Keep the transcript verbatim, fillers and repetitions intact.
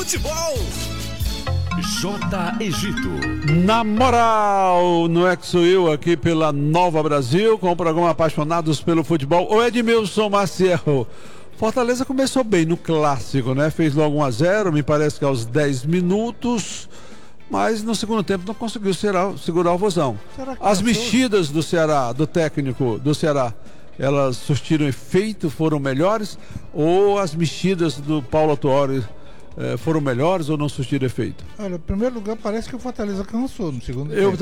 futebol. J. Egito. Na moral, não é que sou eu aqui pela Nova Brasil, com o programa Apaixonados pelo Futebol. O Edmilson Maciel. Fortaleza começou bem no clássico, né? Fez logo um a zero, me parece que aos dez minutos, mas no segundo tempo não conseguiu segurar, segurar o vozão. As mexidas do Ceará, do técnico do Ceará, elas surtiram efeito, foram melhores? Ou as mexidas do Paulo Autuori eh, foram melhores ou não surtiram efeito? Olha, em primeiro lugar, parece que o Fortaleza cansou no segundo Eu tempo.